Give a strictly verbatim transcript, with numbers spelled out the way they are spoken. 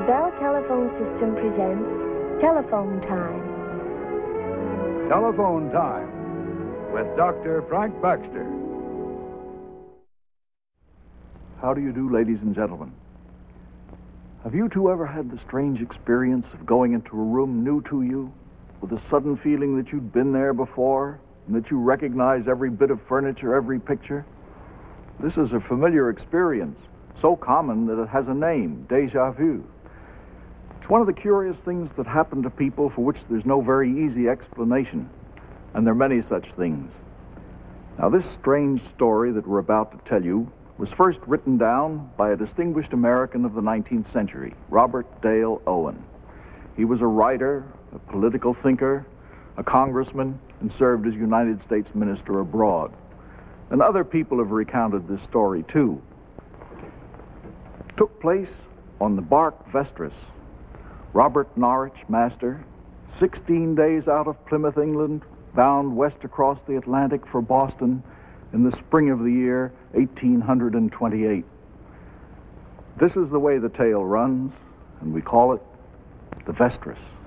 Bell Telephone System presents Telephone Time. Telephone Time with Doctor Frank Baxter. How do you do, ladies and gentlemen? Have you two ever had the strange experience of going into a room new to you, with a sudden feeling that you'd been there before, and that you recognize every bit of furniture, every picture? This is a familiar experience, so common that it has a name, déjà vu. It's one of the curious things that happen to people for which there's no very easy explanation, and there are many such things. Now, this strange story that we're about to tell you was first written down by a distinguished American of the nineteenth century, Robert Dale Owen. He was a writer, a political thinker, a congressman, and served as United States minister abroad. And other people have recounted this story, too. It took place on the bark Vestris. Robert Norwich, master, sixteen days out of Plymouth, England, bound west across the Atlantic for Boston in the spring of the year eighteen twenty-eight. This is the way the tale runs, and we call it the Vestris.